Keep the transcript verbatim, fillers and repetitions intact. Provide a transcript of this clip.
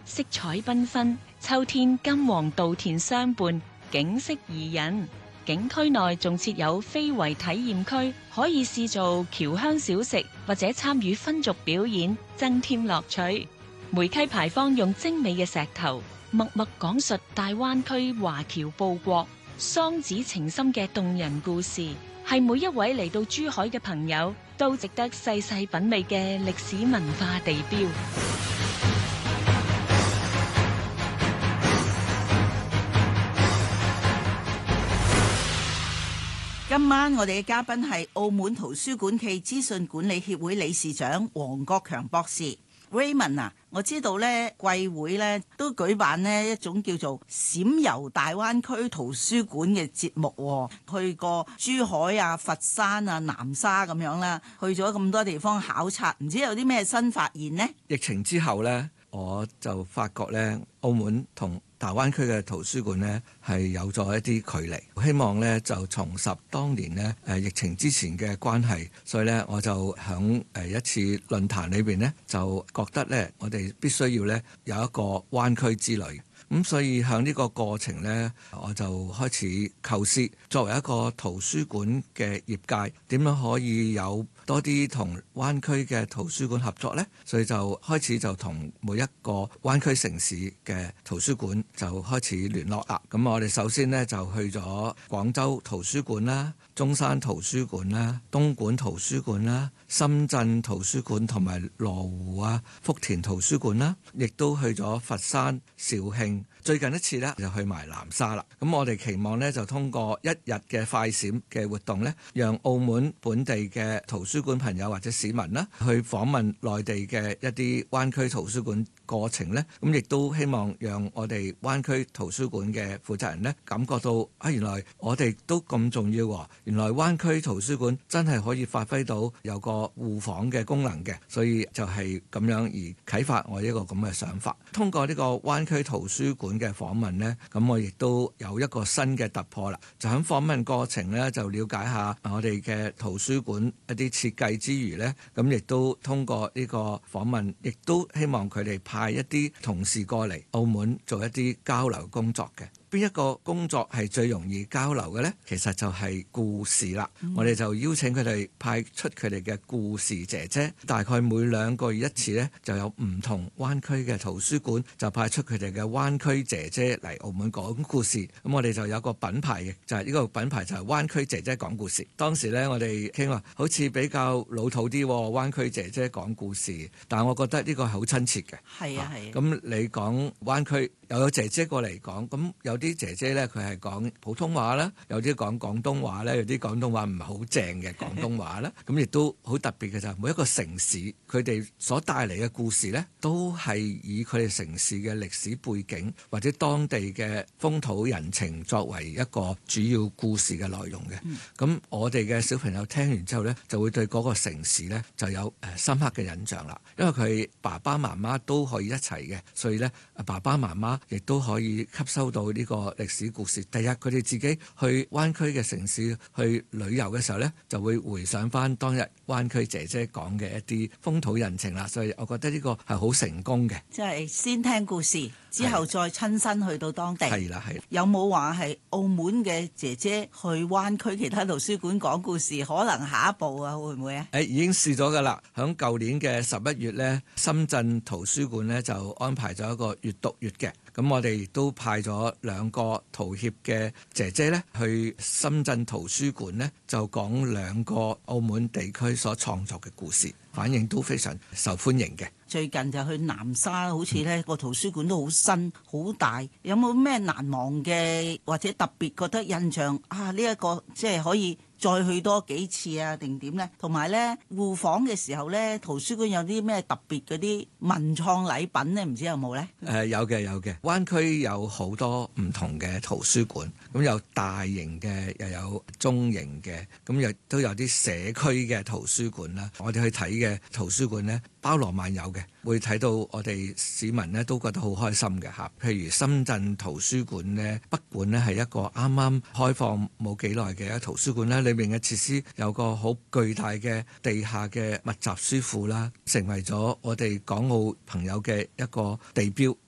色彩繽紛，秋天金黃稻田相伴，景色宜人。景區內仲設有非遺體驗區，可以試做僑鄉小食或者參與分族表演，增添樂趣。梅溪牌坊用精美嘅石頭，默默講述大灣區華僑報國、桑梓情深嘅動人故事，係每一位嚟到珠海嘅朋友都值得細細品味嘅歷史文化地標。 今晚我哋嘅嘉賓係澳門圖書館暨資訊管理協會理事長黃國強博士。Raymond 啊，我知道咧貴會咧都舉辦呢一種叫做閃遊大灣區圖書館嘅節目，去過珠海啊、佛山啊、南沙咁樣啦，去咗咁多地方考察，唔知有啲咩新發現呢？ 疫情之後呢，我就發覺咧，澳門同大灣區嘅圖書館呢係有咗一啲距離，希望呢就重拾當年呢誒疫情之前嘅關係，所以呢，我就響誒一次論壇裏邊呢，就覺得呢，我哋必須要呢有一個灣區之旅。咁所以喺呢個過程呢，我就開始構思作為一個圖書館嘅業界，點樣可以有多啲同灣區嘅圖書館合作呢？所以就開始就同每一個灣區城市嘅圖書館就開始聯絡啦。咁我哋首先呢，就去咗廣州圖書館啦、中山圖書館啦、東莞圖書館啦、深圳圖書館同埋羅湖啊、福田圖書館啦，亦都去咗佛山、肇慶。最近一次呢，就去埋南沙啦。咁我哋期望呢，就通過一日嘅快閃嘅活動呢，讓澳門本地嘅圖書館朋友或者市民啦，去訪問內地嘅一啲灣區圖書館過程呢。咁亦都希望讓我哋灣區圖書館嘅負責人呢，感覺到啊，原來我哋都咁重要喎。原來灣區圖書館真係可以發揮到有個互訪嘅功能嘅，所以就係咁樣而啟發我一個咁嘅想法。通過呢個灣區圖書館嘅訪問呢，咁我亦都有一個新嘅突破啦。就喺訪問過程呢，就了解下我哋嘅圖書館一啲設計之餘呢，咁亦都通過呢個訪問，亦都希望佢哋派一啲同事過嚟澳門做一啲交流工作嘅。邊一個工作係最容易交流嘅呢？其實就係故事啦。嗯、我哋就邀請佢哋派出佢哋嘅故事姐姐，大概每兩個月一次呢，就有唔同灣區嘅圖書館就派出佢哋嘅灣區姐姐嚟澳門講故事。咁我哋就有個品牌嘅，就係、是、呢個品牌就係灣區姐姐講故事。當時呢，我哋傾話好似比較老土啲，灣區姐姐講故事，但係我覺得呢個係好親切嘅。 係啊係。 咁、啊、你講灣區又有姐姐過嚟講，咁有啲姐姐咧，佢係講普通話啦，有啲講廣東話咧，有啲廣東話唔係好正嘅廣東話啦。咁亦都好特別嘅就係每一個城市佢哋所帶嚟嘅故事咧，都係以佢哋城市嘅歷史背景或者當地嘅風土人情作為一個主要故事嘅內容嘅。咁、嗯、我哋嘅小朋友聽完之後咧，就會對嗰個城市咧就有誒深刻嘅印象啦。因為佢爸爸媽媽都可以一齊嘅，所以咧爸爸媽媽亦都可以吸收到呢個歷史故事。第日佢哋自己去灣區嘅城市去旅遊嘅時候呢，就會回想翻當日灣區姐姐講嘅一啲風土人情啦。所以我覺得呢個係好成功嘅， 即係先聽故事之後再親身去到當地。 係啦，係。 有冇話係澳門嘅姐姐去灣區其他圖書館講故事？可能下一步啊，會唔會啊？ 誒，已經試咗噶啦。響舊年嘅十一月呢，深圳圖書館呢就安排咗一個閱讀月嘅。咁我哋亦都派咗兩個圖協嘅姐姐咧，去深圳圖書館咧，就講兩個澳門地區所創作嘅故事，反應都非常受歡迎嘅。 最近就去南沙，好似咧個圖書館都好新好大，有冇咩難忘嘅或者特別覺得印象啊？呢、這、一個即係可以再去多幾次啊，定點呢？同埋呢，互訪嘅時候呢，圖書館有啲咩特別嗰啲文創禮品呢？唔知有冇呢？ 誒、呃、有嘅有嘅，灣區有好多唔同嘅圖書館，咁有大型嘅，又有中型嘅，咁亦都有啲社區嘅圖書館啦。我哋去睇嘅圖書館呢，包羅萬有嘅，會睇到我哋市民呢都覺得好開心嘅嚇。譬如深圳圖書館呢，北館呢係一個啱啱開放冇幾耐嘅一個圖書館啦，裏面嘅設施有個好巨大嘅地下嘅密集書庫啦，成為咗我哋港澳朋友嘅一個地標。